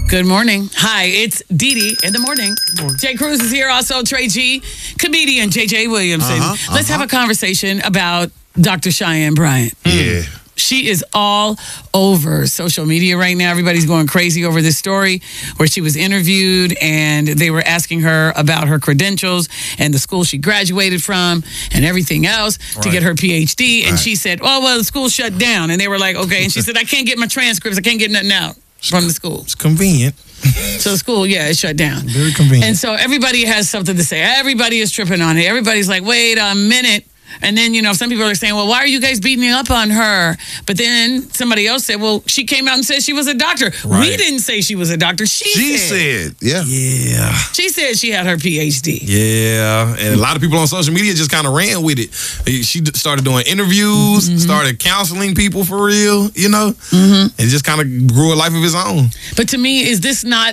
Good morning. Hi, it's Dee Dee in the morning. Jay Cruz is here, also Trey G, comedian JJ Williamson. Let's have a conversation about Dr. Cheyenne Bryant. Yeah. She is all over social media right now. Everybody's going crazy over this story where she was interviewed and they were asking her about her credentials and the school she graduated from and everything else to get her PhD. And she said, oh, well, the school shut down. And they were like, okay. And she said, I can't get my transcripts. I can't get nothing out from the school. It's convenient. So the school, it shut down. Very convenient. And so everybody has something to say. Everybody is tripping on it. Everybody's like, wait a minute. And then, some people are saying, well, why are you guys beating up on her? But then somebody else said, well, she came out and said she was a doctor. Right. We didn't say she was a doctor. She said. Yeah. She said she had her PhD. Yeah. And a lot of people on social media just kind of ran with it. She started doing interviews, started counseling people for real, and just kind of grew a life of his own. But to me, is this not...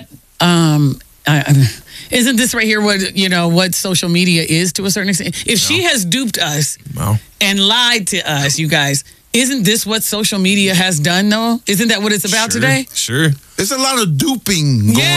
isn't this right here what social media is to a certain extent? If she has duped us and lied to us, you guys, isn't this what social media has done, though? Isn't that what it's about today? Sure. There's a lot of duping going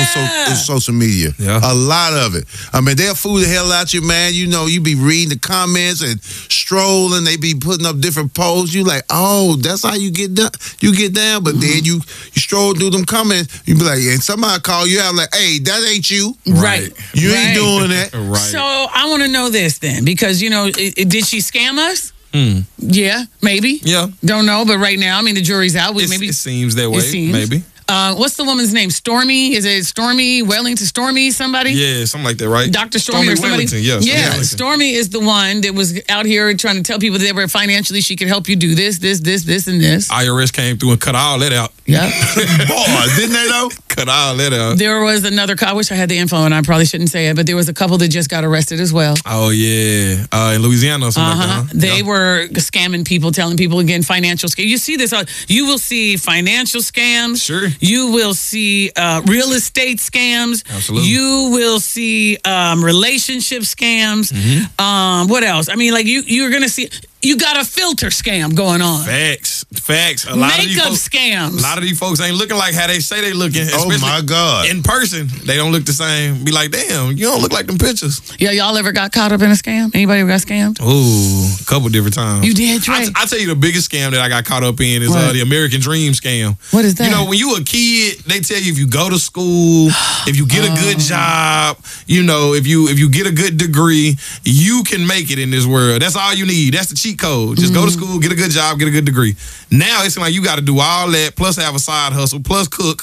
on social media. Yeah. A lot of it. I mean, they'll fool the hell out you, man. You be reading the comments and strolling. They be putting up different posts. You like, oh, that's how you get down. But then you stroll through them comments. You be like, and somebody call you out like, hey, that ain't you. Right. You ain't doing that. Right. So I want to know this then, because, did she scam us? Yeah, maybe. Yeah. Don't know, but right now, the jury's out. It seems that way, maybe. What's the woman's name? Stormy? Is it Stormy Wellington? Stormy somebody? Yeah, something like that, right? Dr. Stormy or somebody? Wellington, yes. Yeah, Stormy is the one that was out here trying to tell people that they were financially, she could help you do this, and this. IRS came through and cut all that out. Yeah. Boy, didn't they though? Cut all that out. There was another, I wish I had the info and I probably shouldn't say it, but there was a couple that just got arrested as well. Oh, yeah. In Louisiana or something like that. Huh? They were scamming people, telling people, again, financial scams. You see this, you will see financial scams. Sure. You will see real estate scams. Absolutely. You will see relationship scams. What else? You're going to see... You got a filter scam going on. Facts. A lot Makeup scams. A lot of these folks ain't looking like how they say they looking. Oh, my God. In person, they don't look the same. Be like, damn, you don't look like them pictures. Yeah, y'all ever got caught up in a scam? Anybody ever got scammed? Ooh, a couple different times. You did, Trey? I tell you the biggest scam that I got caught up in is the American Dream scam. What is that? When you a kid, they tell you if you go to school, if you get a good job, if you get a good degree, you can make it in this world. That's all you need. That's the cheat code. Just go to school, get a good job, get a good degree. Now it's like you got to do all that, plus have a side hustle, plus cook,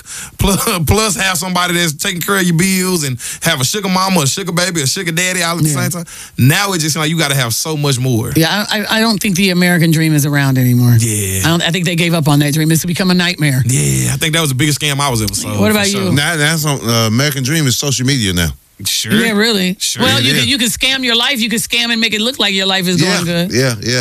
plus have somebody that's taking care of your bills and have a sugar mama, a sugar baby, a sugar daddy all at the same time. Now it's just like you got to have so much more. Yeah, I don't think the American Dream is around anymore. Yeah. I think they gave up on that dream. It's become a nightmare. Yeah, I think that was the biggest scam I was ever sold. What about you? Now that's on American Dream is social media now. Sure. Yeah, really. Sure. Well, you can scam your life. You can scam and make it look like your life is going good. Yeah.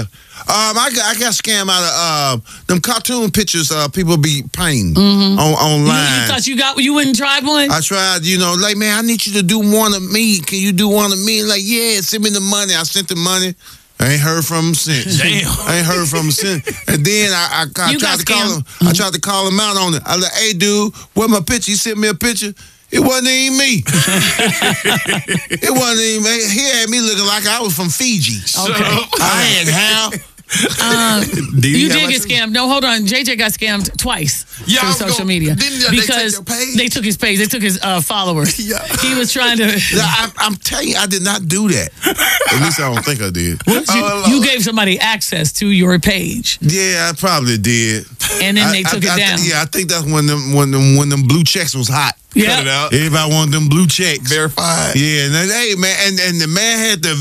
I got scammed out of them cartoon pictures people be painting online. You thought you wouldn't try one? I tried, like, man, I need you to do one of me. Can you do one of me? Like, yeah, send me the money. I sent the money. I ain't heard from him since. Damn. I ain't heard from him since. And then I tried to call him. I tried to call him out on it. I was like, hey, dude, where's my picture? He sent me a picture. It wasn't even me. It wasn't even me. He had me looking like I was from Fiji. Okay. I had how? You did get scammed. No, hold on. JJ got scammed twice through social media because they took his page. They took his followers. Yeah. He was trying to. I'm telling you, I did not do that. At least I don't think I did. You gave somebody access to your page. Yeah, I probably did. And then they took it down. I think that's when them blue checks was hot. Yeah, everybody wanted them blue checks verified. Yeah, and hey man, and the man had the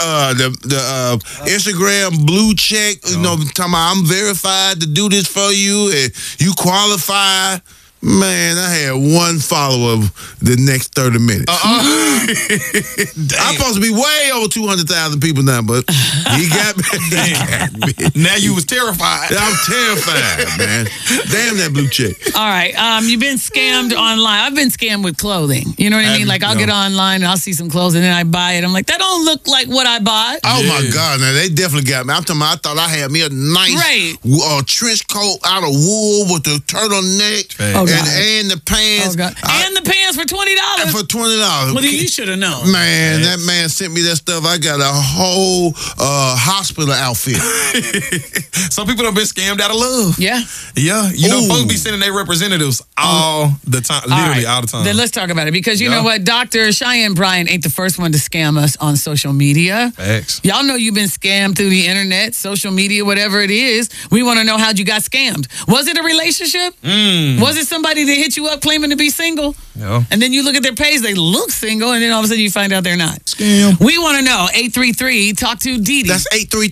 Instagram blue check. Talking about I'm verified to do this for you, and you qualify. Man, I had one follower the next 30 minutes. I'm supposed to be way over 200,000 people now, but he got me. Now you was terrified. I'm terrified, man. Damn that blue check. All right, you've been scammed online. I've been scammed with clothing. You know what I mean? Like I'll get online and I'll see some clothes and then I buy it. I'm like, that don't look like what I bought. Oh my God, now they definitely got me. I'm talking about, I thought I had me a nice trench coat out of wool with the turtleneck. Okay. God. And the pants. Oh, God. And the pants for $20. For $20. Well, then you should have known. Man, that man sent me that stuff. I got a whole hospital outfit. Some people have been scammed out of love. Yeah. Yeah. You know, folks be sending their representatives all the time, literally all the time. Then let's talk about it, because you know what? Dr. Cheyenne Bryant ain't the first one to scam us on social media. Facts. Y'all know you've been scammed through the internet, social media, whatever it is. We want to know how'd you got scammed. Was it a relationship? Was it somebody that hit you up claiming to be single? Yeah. And then you look at their page, they look single, and then all of a sudden you find out they're not. Scam. We want to know. 833, talk to Dee Dee. That's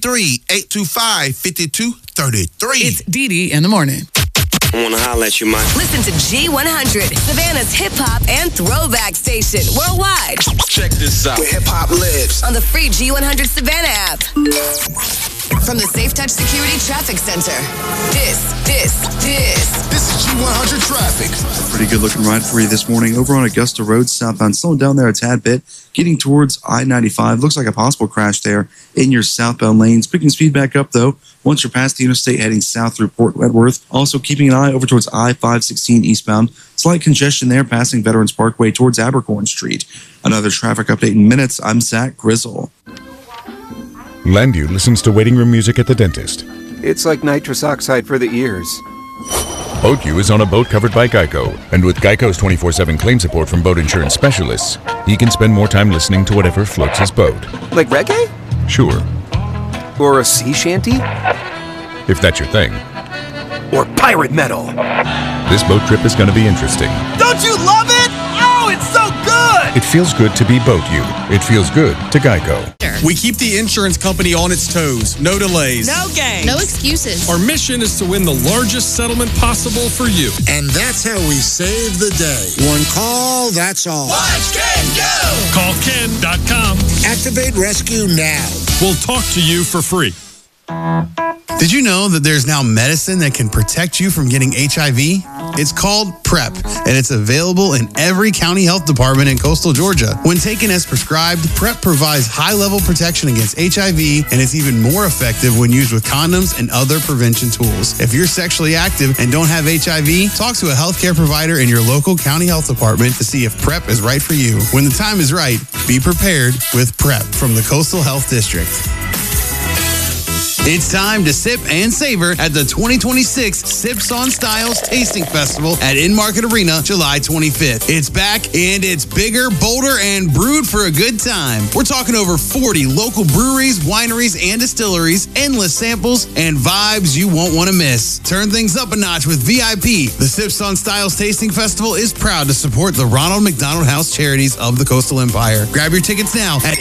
833-825-5233. It's Dee Dee in the morning. I want to holler at you, Mike. Listen to G100, Savannah's hip-hop and throwback station worldwide. Check this out. Where hip-hop lives. On the free G100 Savannah app. From the Safe Touch Security Traffic Center. This is G100 Traffic. Pretty good looking ride for you this morning. Over on Augusta Road, southbound, slowing down there a tad bit. Getting towards I-95. Looks like a possible crash there in your southbound lanes. Picking speed back up, though, once you're past the interstate heading south through Port Wentworth. Also keeping an eye over towards I-516 eastbound. Slight congestion there passing Veterans Parkway towards Abercorn Street. Another traffic update in minutes. I'm Zach Grizzle. Landu listens to waiting room music at the dentist. It's like nitrous oxide for the ears. BoatU is on a boat covered by Geico, and with Geico's 24/7 claim support from boat insurance specialists, he can spend more time listening to whatever floats his boat. Like reggae? Sure. Or a sea shanty? If that's your thing. Or pirate metal? This boat trip is going to be interesting. Don't you love it? Oh, it's so good! It feels good to be BoatU. It feels good to Geico. We keep the insurance company on its toes. No delays. No games. No excuses. Our mission is to win the largest settlement possible for you. And that's how we save the day. One call, that's all. Watch Ken go! Call Ken.com. Activate rescue now. We'll talk to you for free. Did you know that there's now medicine that can protect you from getting HIV? It's called PrEP, and it's available in every county health department in coastal Georgia. When taken as prescribed, PrEP provides high-level protection against HIV, and it's even more effective when used with condoms and other prevention tools. If you're sexually active and don't have HIV, talk to a healthcare provider in your local county health department to see if PrEP is right for you. When the time is right, be prepared with PrEP from the Coastal Health District. It's time to sip and savor at the 2026 Sips on Styles Tasting Festival at In-Market Arena, July 25th. It's back, and it's bigger, bolder, and brewed for a good time. We're talking over 40 local breweries, wineries, and distilleries, endless samples, and vibes you won't want to miss. Turn things up a notch with VIP. The Sips on Styles Tasting Festival is proud to support the Ronald McDonald House Charities of the Coastal Empire. Grab your tickets now at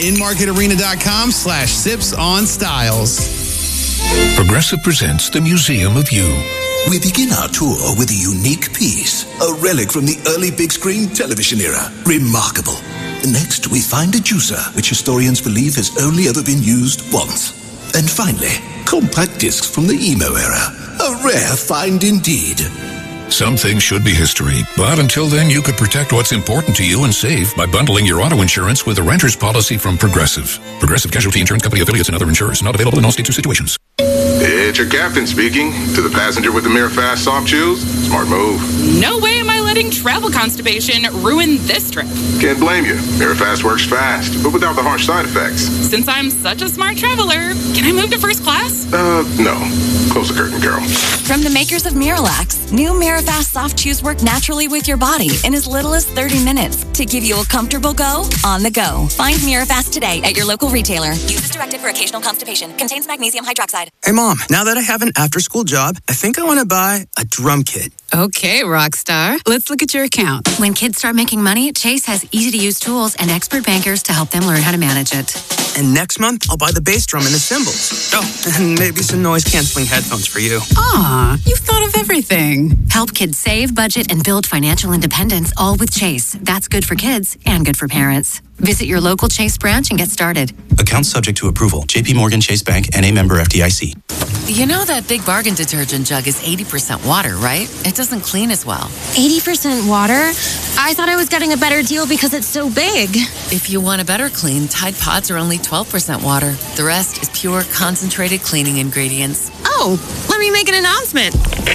inmarketarena.com/sipsonstyles. Progressive presents the Museum of You. We begin our tour with a unique piece, a relic from the early big screen television era. Remarkable. Next, we find a juicer, which historians believe has only ever been used once. And finally, compact discs from the emo era. A rare find indeed. Some things should be history, but until then, you could protect what's important to you and save by bundling your auto insurance with a renter's policy from Progressive. Progressive Casualty Insurance Company affiliates and other insurers. Not available in all states or situations. It's your captain speaking. To the passenger with the Mirafast soft chews, smart move. No way am I letting travel constipation ruin this trip. Can't blame you. Mirafast works fast, but without the harsh side effects. Since I'm such a smart traveler, can I move to first class? No. Close the curtain, Carol. From the makers of Miralax, new Mirafast soft chews work naturally with your body in as little as 30 minutes to give you a comfortable go on the go. Find Mirafast today at your local retailer. Use as directed for occasional constipation. Contains magnesium hydroxide. Hey, Mom, now that I have an after-school job, I think I want to buy a drum kit. Okay, Rockstar. Let's look at your account. When kids start making money, Chase has easy-to-use tools and expert bankers to help them learn how to manage it. And next month, I'll buy the bass drum and the cymbals. Oh, and maybe some noise-canceling headphones for you. Aw, you've thought of everything. Help kids save, budget, and build financial independence, all with Chase. That's good for kids and good for parents. Visit your local Chase branch and get started. Account subject to approval. JP Morgan Chase Bank, N.A. member FDIC. You know that Big Bargain detergent jug is 80% water, right? It doesn't clean as well. 80% water? I thought I was getting a better deal because it's so big. If you want a better clean, Tide Pods are only 12% water. The rest is pure concentrated cleaning ingredients. Oh, let me make an announcement.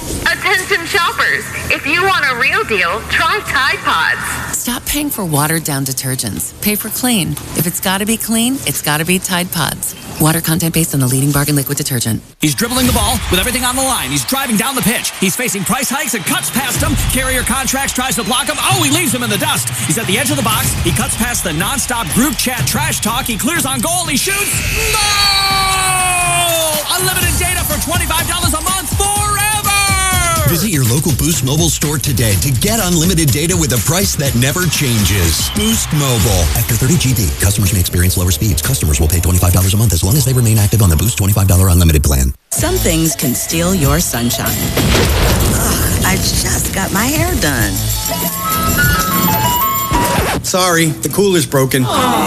attention shoppers. If you want a real deal, try Tide Pods. Stop paying for watered-down detergents. Pay for clean. If it's got to be clean, it's got to be Tide Pods. Water content based on the leading bargain liquid detergent. He's dribbling the ball with everything on the line. He's driving down the pitch. He's facing price hikes and cuts past him. Carrier Contracts tries to block him. Oh, he leaves him in the dust. He's at the edge of the box. He cuts past the nonstop group chat trash talk. He clears on goal. He shoots. No! Unlimited data for $25 a month forever! Visit your local Boost Mobile store today to get unlimited data with a price that never changes. Boost Mobile. After 30 GB, customers may experience lower speeds. Customers will pay $25 a month as long as they remain active on the Boost $25 unlimited plan. Some things can steal your sunshine. Ugh, I just got my hair done. Sorry, the cooler's broken.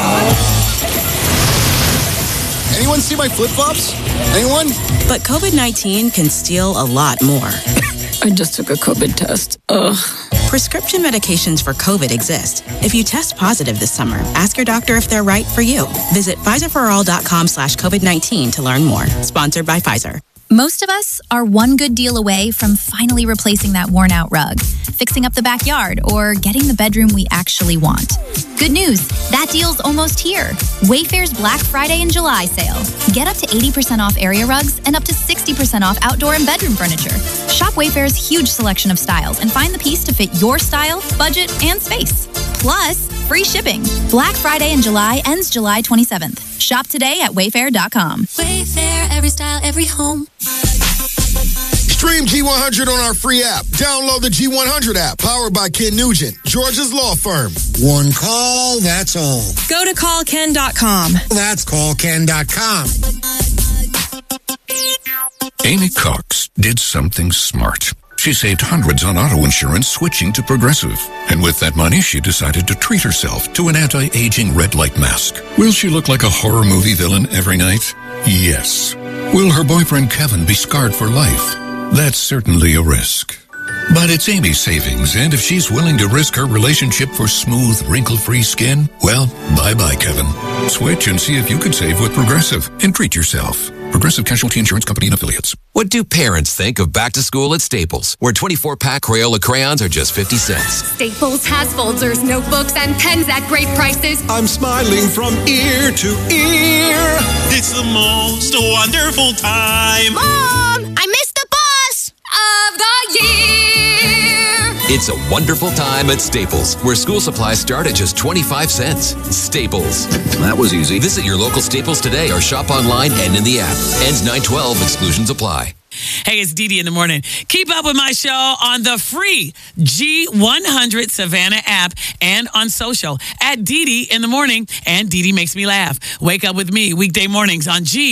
Anyone see my flip-flops? Anyone? But COVID-19 can steal a lot more. I just took a COVID test. Ugh. Prescription medications for COVID exist. If you test positive this summer, ask your doctor if they're right for you. Visit PfizerForAll.com/COVID-19 to learn more. Sponsored by Pfizer. Most of us are one good deal away from finally replacing that worn-out rug, fixing up the backyard, or getting the bedroom we actually want. Good news, that deal's almost here. Wayfair's Black Friday and July sale. Get up to 80% off area rugs and up to 60% off outdoor and bedroom furniture. Shop Wayfair's huge selection of styles and find the piece to fit your style, budget, and space. Plus, free shipping. Black Friday in July ends July 27th. Shop today at wayfair.com. Wayfair, every style, every home. Stream G100 on our free app. Download the G100 app, powered by Ken Nugent, Georgia's law firm. One call, that's all. Go to callken.com. That's callken.com. Amy Cox did something smart. She saved hundreds on auto insurance switching to Progressive. And with that money, she decided to treat herself to an anti-aging red light mask. Will she look like a horror movie villain every night? Yes. Will her boyfriend Kevin be scarred for life? That's certainly a risk. But it's Amy's savings, and if she's willing to risk her relationship for smooth, wrinkle-free skin, well, bye-bye, Kevin. Switch and see if you could save with Progressive and treat yourself. Progressive Casualty Insurance Company and Affiliates. What do parents think of back to school at Staples, where 24-pack Crayola crayons are just 50 cents? Staples has folders, notebooks, and pens at great prices. I'm smiling from ear to ear. It's the most wonderful time. Mom, I missed the bus of the year. It's a wonderful time at Staples, where school supplies start at just 25 cents. Staples. That was easy. Visit your local Staples today or shop online and in the app. Ends 9/12. Exclusions apply. Hey, it's Dee Dee in the morning. Keep up with my show on the free G100 Savannah app and on social at Dee Dee in the morning. And Dee Dee Makes Me Laugh. Wake up with me weekday mornings on G.